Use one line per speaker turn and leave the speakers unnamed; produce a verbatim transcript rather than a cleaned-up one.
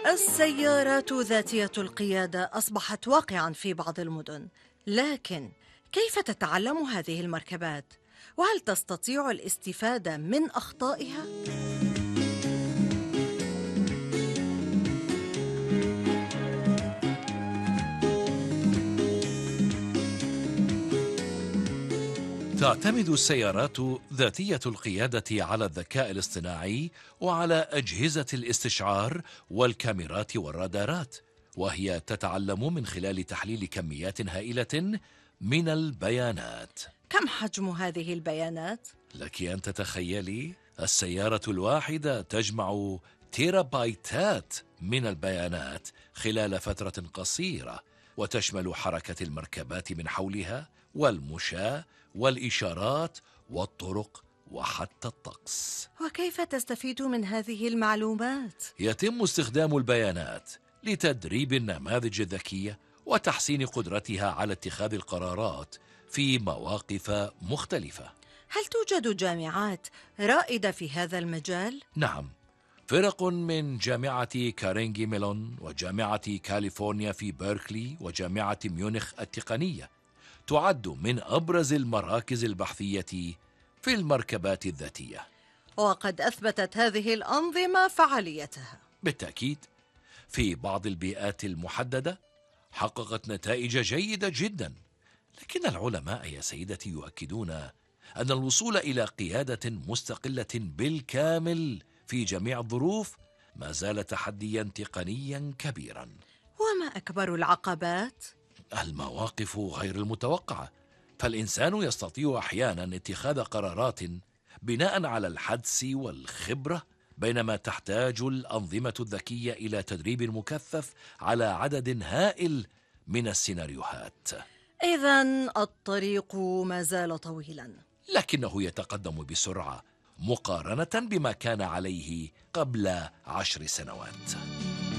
السيارات ذاتية القيادة أصبحت واقعاً في بعض المدن، لكن كيف تتعلم هذه المركبات؟ وهل تستطيع الاستفادة من أخطائها؟
تعتمد السيارات ذاتية القيادة على الذكاء الاصطناعي وعلى أجهزة الاستشعار والكاميرات والرادارات، وهي تتعلم من خلال تحليل كميات هائلة من البيانات.
كم حجم هذه البيانات؟
لك أن تتخيلي، السيارة الواحدة تجمع تيرابايتات من البيانات خلال فترة قصيرة، وتشمل حركة المركبات من حولها والمشاة والإشارات والطرق وحتى الطقس.
وكيف تستفيد من هذه المعلومات؟
يتم استخدام البيانات لتدريب النماذج الذكية وتحسين قدرتها على اتخاذ القرارات في مواقف مختلفة.
هل توجد جامعات رائدة في هذا المجال؟
نعم، فرق من جامعة كارنيجي ميلون وجامعة كاليفورنيا في بيركلي وجامعة ميونخ التقنية تعد من أبرز المراكز البحثية في المركبات الذاتية.
وقد أثبتت هذه الأنظمة فعاليتها.
بالتأكيد، في بعض البيئات المحددة حققت نتائج جيدة جدا، لكن العلماء يا سيدتي يؤكدون أن الوصول إلى قيادة مستقلة بالكامل في جميع الظروف ما زال تحديا تقنيا كبيرا.
وما أكبر العقبات؟
المواقف غير المتوقعة، فالإنسان يستطيع أحيانا اتخاذ قرارات بناء على الحدس والخبرة، بينما تحتاج الأنظمة الذكية إلى تدريب مكثف على عدد هائل من السيناريوهات.
إذن الطريق ما زال طويلا،
لكنه يتقدم بسرعة مقارنة بما كان عليه قبل عشر سنوات.